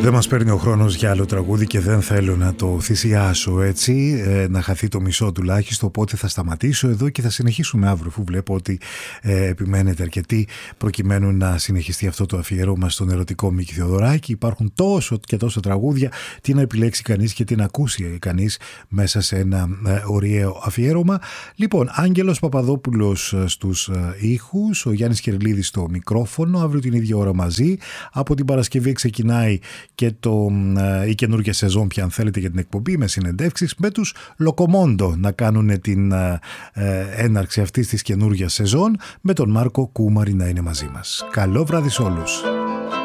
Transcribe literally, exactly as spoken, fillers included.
Δεν μας παίρνει ο χρόνος για άλλο τραγούδι και δεν θέλω να το θυσιάσω έτσι, ε, να χαθεί το μισό τουλάχιστον, οπότε θα σταματήσω εδώ και θα συνεχίσουμε αύριο, αφού βλέπω ότι ε, επιμένετε αρκετοί προκειμένου να συνεχιστεί αυτό το αφιέρωμα στον ερωτικό Μίκη Θεοδωράκη. Υπάρχουν τόσο και τόσο τραγούδια, τι να επιλέξει κανείς και τι να ακούσει κανείς μέσα σε ένα ε, ωραίο αφιέρωμα. Λοιπόν, Άγγελος Παπαδόπουλος στους ε, ήχους, ο Γιάννης Κερλίδης στο μικρόφωνο, αύριο την ίδια ώρα μαζί. Από την Παρασκευή ξεκινάει και το, η καινούργια σεζόν πια, αν θέλετε, για την εκπομπή, με συνεντεύξεις με τους Λοκομόντο να κάνουν την ε, έναρξη αυτής της καινούργιας σεζόν, με τον Μάρκο Κούμαρη να είναι μαζί μας. Καλό βράδυ σε όλους.